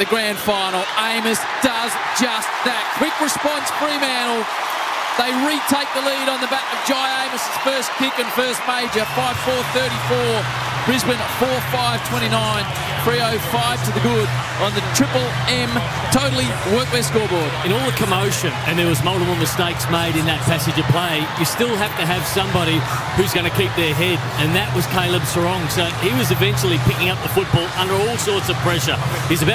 the grand final. Amos does just that. Quick response, Fremantle. They retake the lead on the back of Jai Amos' first kick and first major. 5-4-34. Brisbane 4-5-29. Freo 5 to the good on the Triple M Totally Workwear scoreboard. In all the commotion, and there was multiple mistakes made in that passage of play, you still have to have somebody who's going to keep their head, and that was Caleb Sarong. So he was eventually picking up the football under all sorts of pressure. He's about